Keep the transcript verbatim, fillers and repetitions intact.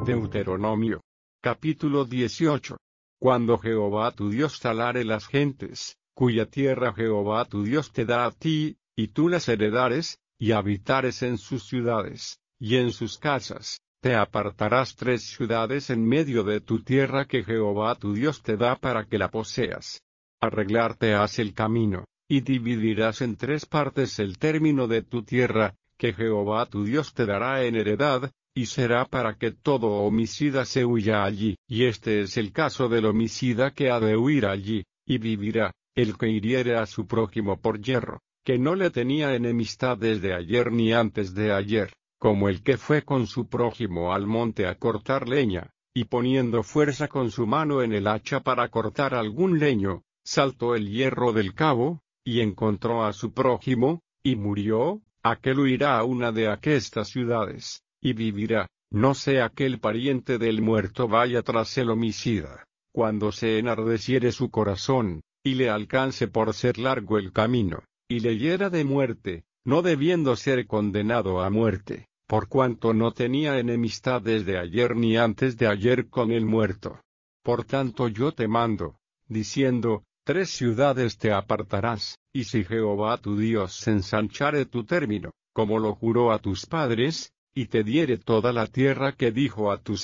Deuteronomio. Capítulo dieciocho. Cuando Jehová tu Dios talare las gentes, cuya tierra Jehová tu Dios te da a ti, y tú las heredares, y habitares en sus ciudades, y en sus casas, te apartarás tres ciudades en medio de tu tierra que Jehová tu Dios te da para que la poseas. Arreglarte has el camino, y dividirás en tres partes el término de tu tierra, que Jehová tu Dios te dará en heredad, y será para que todo homicida se huya allí, y este es el caso del homicida que ha de huir allí, y vivirá, el que hiriere a su prójimo por yerro, que no le tenía enemistad desde ayer ni antes de ayer, como el que fue con su prójimo al monte a cortar leña, y poniendo fuerza con su mano en el hacha para cortar algún leño, saltó el hierro del cabo, y encontró a su prójimo, y murió, aquel huirá a una de aquestas ciudades, y vivirá, no sea que el pariente del muerto vaya tras el homicida, cuando se enardeciere su corazón, y le alcance por ser largo el camino, y le hiera de muerte, no debiendo ser condenado a muerte, por cuanto no tenía enemistad desde ayer ni antes de ayer con el muerto. Por tanto yo te mando, diciendo, tres ciudades te apartarás, y si Jehová tu Dios ensanchare tu término, como lo juró a tus padres, y te diere toda la tierra que dijo a tus